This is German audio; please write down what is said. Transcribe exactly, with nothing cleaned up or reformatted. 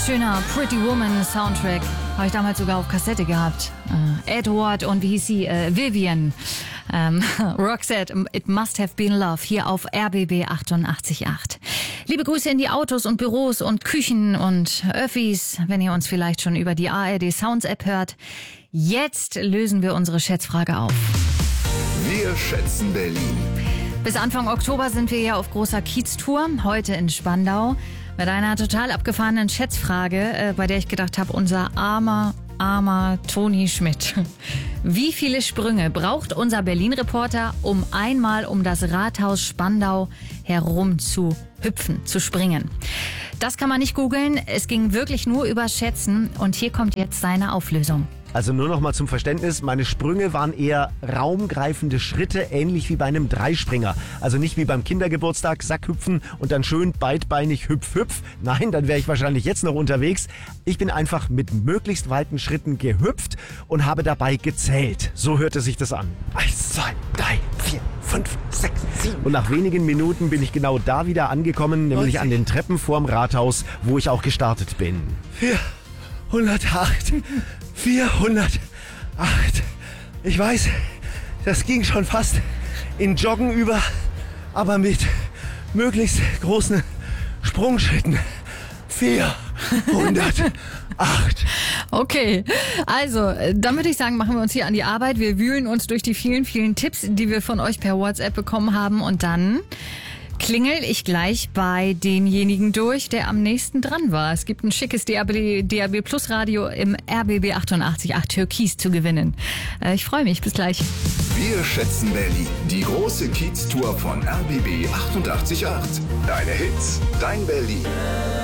schöner Pretty Woman Soundtrack. Habe ich damals sogar auf Kassette gehabt. Äh, Edward und wie hieß sie? Äh, Vivian. Ähm, Roxette, It Must Have Been Love, hier auf R B B achtundachtzig Komma acht. Liebe Grüße in die Autos und Büros und Küchen und Öffis, wenn ihr uns vielleicht schon über die A R D Sounds App hört. Jetzt lösen wir unsere Schätzfrage auf. Wir schätzen Berlin. Bis Anfang Oktober sind wir ja auf großer Kiez-Tour, heute in Spandau, mit einer total abgefahrenen Schätzfrage, äh, bei der ich gedacht habe, unser armer, armer Toni Schmidt. Wie viele Sprünge braucht unser Berlin-Reporter, um einmal um das Rathaus Spandau herum zu hüpfen, zu springen? Das kann man nicht googeln, es ging wirklich nur über Schätzen und hier kommt jetzt seine Auflösung. Also nur noch mal zum Verständnis, meine Sprünge waren eher raumgreifende Schritte, ähnlich wie bei einem Dreispringer. Also nicht wie beim Kindergeburtstag, Sackhüpfen und dann schön beidbeinig hüpf, hüpf. Nein, dann wäre ich wahrscheinlich jetzt noch unterwegs. Ich bin einfach mit möglichst weiten Schritten gehüpft und habe dabei gezählt. So hörte sich das an. Eins, zwei, drei, vier, fünf, sechs, sieben. Und nach wenigen Minuten bin ich genau da wieder angekommen, nämlich an den Treppen vorm Rathaus, wo ich auch gestartet bin. vierhundertacht. vierhundertacht. Ich weiß, das ging schon fast in Joggen über, aber mit möglichst großen Sprungschritten. vierhundertacht. Okay, also dann würde ich sagen, machen wir uns hier an die Arbeit. Wir wühlen uns durch die vielen, vielen Tipps, die wir von euch per WhatsApp bekommen haben und dann klingel ich gleich bei demjenigen durch, der am nächsten dran war. Es gibt ein schickes D A B, D A B Plus Radio im R B B achtundachtzig Komma acht Türkis zu gewinnen. Ich freue mich, bis gleich. Wir schätzen Berlin. Die große Kiez-Tour von R B B achtundachtzig Komma acht. Deine Hits, dein Berlin.